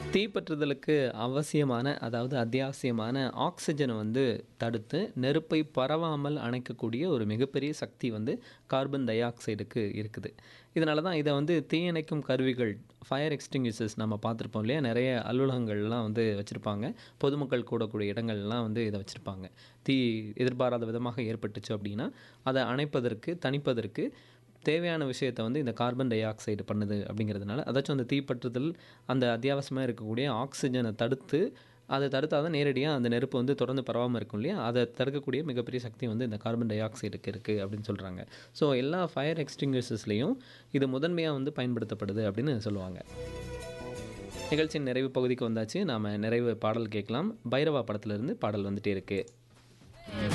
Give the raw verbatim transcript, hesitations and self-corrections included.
தீப்பற்றுதலுக்கு அவசியமான அதாவது அத்தியாவசியமான ஆக்ஸிஜனை வந்து தடுத்து நெருப்பை பரவாமல் அணைக்கக்கூடிய ஒரு மிகப்பெரிய சக்தி வந்து கார்பன் டை ஆக்சைடுக்கு இருக்குது. இதனால தான் இதை வந்து தீயணைக்கும் கருவிகள் ஃபயர் எக்ஸ்டிங்யூஷர்ஸ் நம்ம பார்த்துருப்போம் இல்லையா? நிறைய அலுவலகங்கள்லாம் வந்து வச்சுருப்பாங்க. பொதுமக்கள் கூடக்கூடிய இடங்கள்லாம் வந்து இதை வச்சுருப்பாங்க. தீ எதிர்பாராத விதமாக ஏற்பட்டுச்சு அப்படின்னா அதை அணைப்பதற்கு தணிப்பதற்கு தேவையான விஷயத்தை வந்து இந்த கார்பன் டை ஆக்சைடு பண்ணுது அப்படிங்கிறதுனால அதாச்சும் அந்த தீப்பற்றுதல் அந்த அத்தியாவசியமாக இருக்கக்கூடிய ஆக்சிஜனை தடுத்து அதை தடுத்தால் தான் நேரடியாக அந்த நெருப்பு வந்து தொடர்ந்து பரவாமல் இருக்கும் இல்லையா? அதை தடுக்கக்கூடிய மிகப்பெரிய சக்தி வந்து இந்த கார்பன் டை ஆக்சைடுக்கு இருக்குது அப்படின்னு சொல்கிறாங்க. ஸோ எல்லா ஃபயர் எக்ஸ்டிங்யூஷர்ஸ்லேயும் இது முதன்மையாக வந்து பயன்படுத்தப்படுது அப்படின்னு சொல்லுவாங்க. நிகழ்ச்சியின் நிறைவு பகுதிக்கு வந்தாச்சு. நாம் நிறைவு பாடல் கேட்கலாம். பைரவா படத்துலேருந்து பாடல் வந்துட்டே இருக்குது.